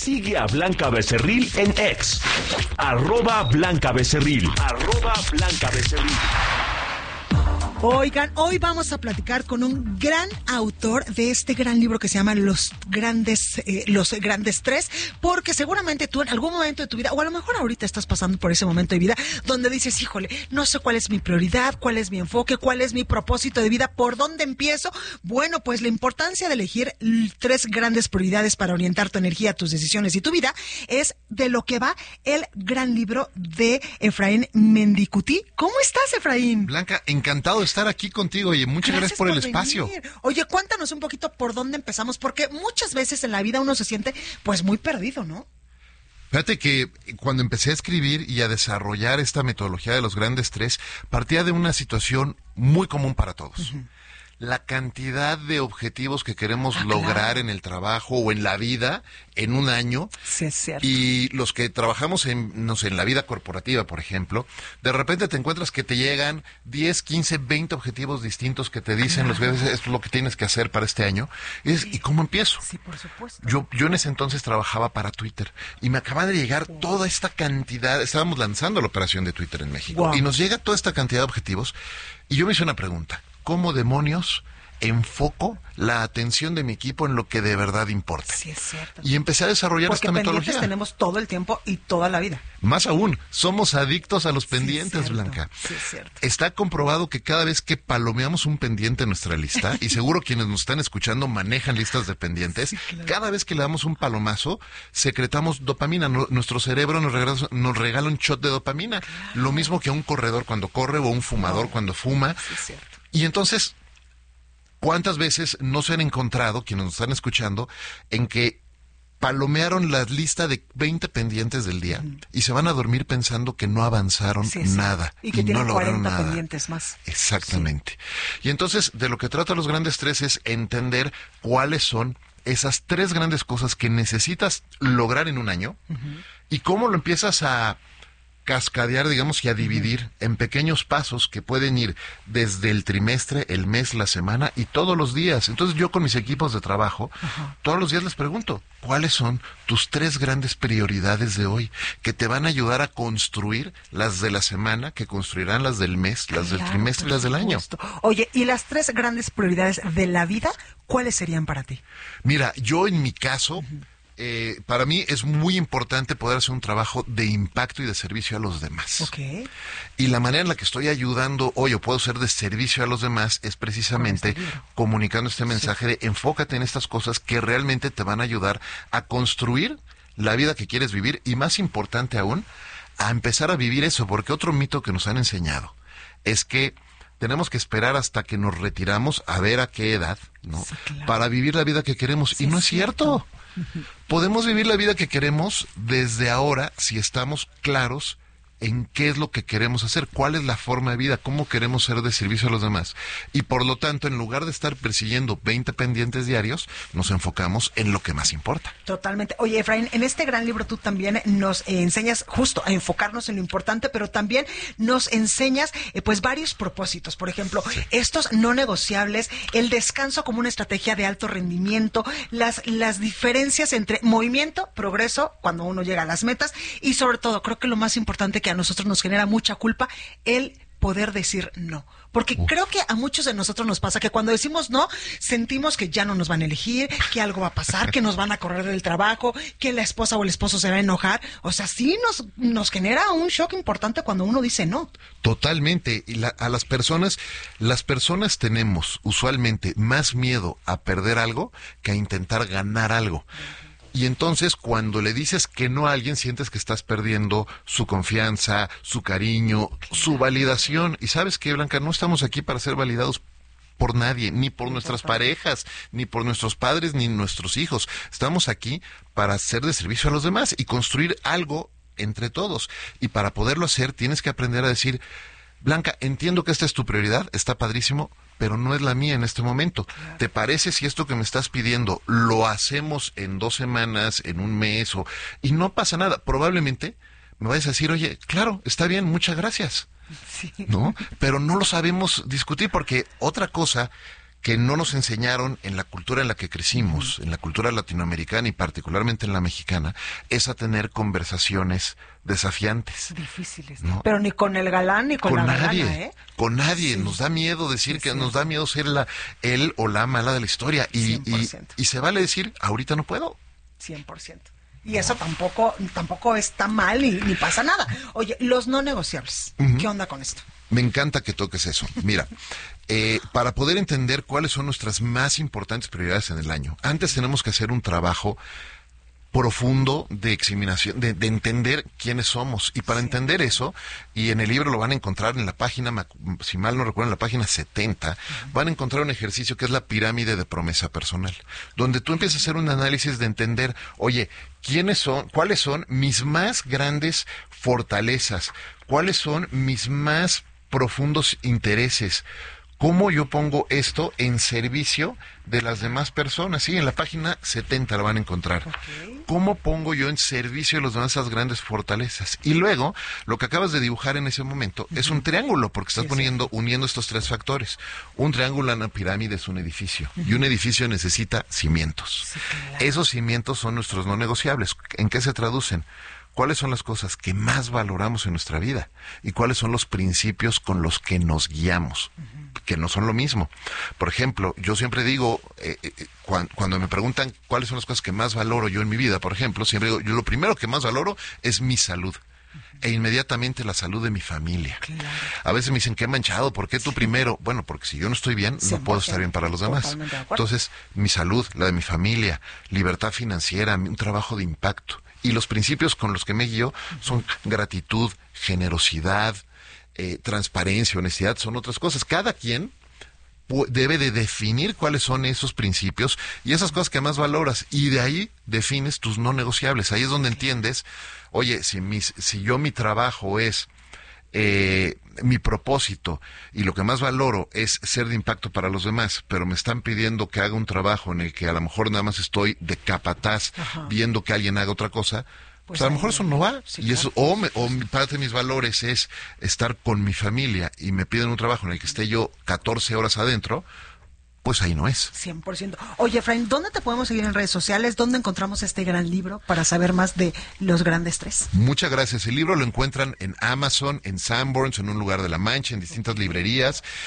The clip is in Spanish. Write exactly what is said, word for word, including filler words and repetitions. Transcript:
Sigue a Blanca Becerril en X. Arroba Blanca Becerril. Arroba Blanca Becerril. Oigan, hoy vamos a platicar con un gran autor de este gran libro que se llama Los Grandes, eh, Los Grandes Tres, porque seguramente tú en algún momento de tu vida, o a lo mejor ahorita estás pasando por ese momento de vida, donde dices, híjole, no sé cuál es mi prioridad, cuál es mi enfoque, cuál es mi propósito de vida, por dónde empiezo. Bueno, pues la importancia de elegir tres grandes prioridades para orientar tu energía, tus decisiones y tu vida, es de lo que va el gran libro de Efraín Mendicuti. ¿Cómo estás, Efraín? Blanca, encantado de estar aquí contigo y muchas gracias, gracias por, por el venir. espacio. Oye, cuéntanos un poquito por dónde empezamos, porque muchas veces en la vida uno se siente pues muy perdido, ¿no? Fíjate que cuando empecé a escribir y a desarrollar esta metodología de los grandes tres, partía de una situación muy común para todos. Uh-huh. La cantidad de objetivos que queremos ah, lograr claro. en el trabajo o en la vida en un año. Sí, es cierto. Y los que trabajamos en, no sé, en la vida corporativa, por ejemplo, de repente te encuentras que te llegan diez, quince, veinte objetivos distintos que te dicen, claro. los veces esto es lo que tienes que hacer para este año. Y, es, ¿y cómo empiezo? Sí, por supuesto. Yo, yo en ese entonces trabajaba para Twitter y me acaba de llegar wow. toda esta cantidad, estábamos lanzando la operación de Twitter en México wow. y nos llega toda esta cantidad de objetivos y yo me hice una pregunta. ¿Cómo demonios enfoco la atención de mi equipo en lo que de verdad importa? Sí, es cierto. Y empecé a desarrollar Porque esta metodología. Pendientes tenemos todo el tiempo y toda la vida. Más aún, somos adictos a los pendientes, sí, Blanca. Sí, es cierto. Está comprobado que cada vez que palomeamos un pendiente en nuestra lista, y seguro quienes nos están escuchando manejan listas de pendientes, sí, claro. cada vez que le damos un palomazo, secretamos dopamina. No, nuestro cerebro nos regala, nos regala un shot de dopamina. Claro. Lo mismo que un corredor cuando corre o un fumador no. cuando fuma. Sí, es cierto. Y entonces, ¿cuántas veces no se han encontrado, quienes nos están escuchando, en que palomearon la lista de veinte pendientes del día uh-huh. y se van a dormir pensando que no avanzaron sí, sí. nada y que y tienen no lograron cuarenta nada. Pendientes más? Exactamente. Sí. Y entonces, de lo que trata los grandes tres es entender cuáles son esas tres grandes cosas que necesitas lograr en un año uh-huh. y cómo lo empiezas a cascadear, digamos, y a dividir uh-huh. en pequeños pasos que pueden ir desde el trimestre, el mes, la semana y todos los días. Entonces yo con mis equipos de trabajo, uh-huh. todos los días les pregunto, ¿cuáles son tus tres grandes prioridades de hoy? Que te van a ayudar a construir las de la semana, que construirán las del mes, las claro, del trimestre y las del año. Oye, ¿y las tres grandes prioridades de la vida, cuáles serían para ti? Mira, yo en mi caso... Uh-huh. Eh, para mí es muy importante poder hacer un trabajo de impacto y de servicio a los demás. Okay. Y la manera en la que estoy ayudando hoy o puedo ser de servicio a los demás es precisamente comunicando este mensaje sí. de enfócate en estas cosas que realmente te van a ayudar a construir la vida que quieres vivir y, más importante aún, a empezar a vivir eso, porque otro mito que nos han enseñado es que tenemos que esperar hasta que nos retiramos a ver a qué edad, ¿no? Sí, claro. Para vivir la vida que queremos. Sí, y no es cierto. cierto. Podemos vivir la vida que queremos desde ahora si estamos claros en qué es lo que queremos hacer, cuál es la forma de vida, cómo queremos ser de servicio a los demás. Y por lo tanto, en lugar de estar persiguiendo veinte pendientes diarios, nos enfocamos en lo que más importa. Totalmente. Oye, Efraín, en este gran libro tú también nos eh, enseñas justo a enfocarnos en lo importante, pero también nos enseñas eh, pues varios propósitos. Por ejemplo, sí. estos no negociables, el descanso como una estrategia de alto rendimiento, las, las diferencias entre movimiento, progreso, cuando uno llega a las metas, y sobre todo, creo que lo más importante que a nosotros nos genera mucha culpa, el poder decir no. Porque Uf. creo que a muchos de nosotros nos pasa que cuando decimos no, sentimos que ya no nos van a elegir, que algo va a pasar, que nos van a correr del trabajo, que la esposa o el esposo se va a enojar. O sea, sí nos, nos genera un shock importante cuando uno dice no. Totalmente. Y la, a las personas, las personas tenemos usualmente más miedo a perder algo que a intentar ganar algo. Y entonces, cuando le dices que no a alguien, sientes que estás perdiendo su confianza, su cariño, su validación. Y ¿sabes qué, Blanca? No estamos aquí para ser validados por nadie, ni por nuestras parejas, ni por nuestros padres, ni nuestros hijos. Estamos aquí para ser de servicio a los demás y construir algo entre todos. Y para poderlo hacer, tienes que aprender a decir, Blanca, entiendo que esta es tu prioridad, está padrísimo, pero no es la mía en este momento. Claro. ¿Te parece si esto que me estás pidiendo lo hacemos en dos semanas, en un mes? O y no pasa nada. Probablemente me vayas a decir, oye, claro, está bien, muchas gracias. Sí. ¿No? Pero no lo sabemos discutir porque otra cosa que no nos enseñaron en la cultura en la que crecimos, en la cultura latinoamericana y particularmente en la mexicana, es a tener conversaciones desafiantes. Difíciles, ¿no? Pero ni con el galán ni con, Con la nadie, galana, ¿eh? con nadie. Sí. Nos da miedo decir Sí, que sí. nos da miedo ser la él o la mala de la historia. Y, cien por y, ciento. y se vale decir, ahorita no puedo. cien por ciento. Y eso tampoco tampoco está mal ni, ni pasa nada. Oye, los no negociables, Ujú. ¿qué onda con esto? Me encanta que toques eso. Mira, eh, para poder entender cuáles son nuestras más importantes prioridades en el año, antes tenemos que hacer un trabajo profundo de examinación, de, de entender quiénes somos. Y para Sí. entender eso, y en el libro lo van a encontrar en la página, ma- si mal no recuerdo, en la página setenta, uh-huh. van a encontrar un ejercicio que es la pirámide de promesa personal, donde tú empiezas a hacer un análisis de entender, oye, quiénes son, cuáles son mis más grandes fortalezas, cuáles son mis más profundos intereses. ¿Cómo yo pongo esto en servicio de las demás personas? Sí, en la página setenta lo van a encontrar. Okay. ¿Cómo pongo yo en servicio de los demás esas grandes fortalezas? Y luego, lo que acabas de dibujar en ese momento uh-huh. es un triángulo, porque estás sí, poniendo, sí. uniendo estos tres factores. Un triángulo en una pirámide es un edificio, uh-huh. y un edificio necesita cimientos. Sí, claro. Esos cimientos son nuestros no negociables. ¿En qué se traducen? ¿Cuáles son las cosas que más valoramos en nuestra vida? ¿Y cuáles son los principios con los que nos guiamos? Uh-huh. Que no son lo mismo. Por ejemplo, yo siempre digo, eh, eh, cuando, cuando me preguntan cuáles son las cosas que más valoro yo en mi vida, por ejemplo, siempre digo, yo lo primero que más valoro es mi salud. Uh-huh. E inmediatamente la salud de mi familia. Claro. A veces me dicen, qué manchado, ¿por qué tú sí. primero? Bueno, porque si yo no estoy bien, no puedo estar bien para los demás. Entonces, mi salud, la de mi familia, libertad financiera, un trabajo de impacto. Y los principios con los que me guío son gratitud, generosidad, eh, transparencia, honestidad, son otras cosas. Cada quien pu- debe de definir cuáles son esos principios y esas cosas que más valoras. Y de ahí defines tus no negociables. Ahí es donde entiendes, oye, si, mis, si yo mi trabajo es... Eh, mi propósito y lo que más valoro es ser de impacto para los demás, pero me están pidiendo que haga un trabajo en el que a lo mejor nada más estoy de capataz Ajá. viendo que alguien haga otra cosa, pues, pues a lo mejor eso no va. Sí, y claro. eso, o, me, o parte de mis valores es estar con mi familia y me piden un trabajo en el que esté yo catorce horas adentro, pues ahí no es. cien por ciento. Oye, Efraín, ¿dónde te podemos seguir en redes sociales? ¿Dónde encontramos este gran libro para saber más de los grandes tres? Muchas gracias. El libro lo encuentran en Amazon, en Sanborns, en un lugar de La Mancha, en distintas librerías.